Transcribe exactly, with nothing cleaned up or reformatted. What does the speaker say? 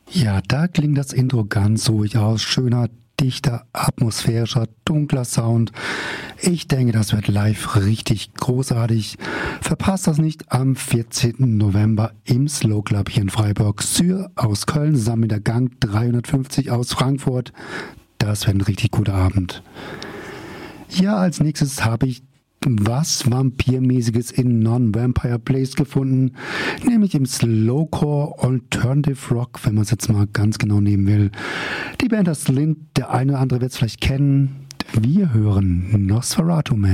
Ja, da klingt das Intro ganz ruhig aus. Schöner, dichter, atmosphärischer, dunkler Sound. Ich denke, das wird live richtig großartig. Verpasst das nicht am vierzehnten November im Slow Club hier in Freiburg. Syr aus Köln zusammen mit der Gang dreihundertfünfzig aus Frankfurt. Das wird ein richtig guter Abend. Ja, als nächstes habe ich was Vampirmäßiges in Non-Vampire Place gefunden, nämlich im Slowcore Alternative Rock, wenn man es jetzt mal ganz genau nehmen will. Die Band heißt Slint, der eine oder andere wird es vielleicht kennen. Wir hören Nosferatu Man.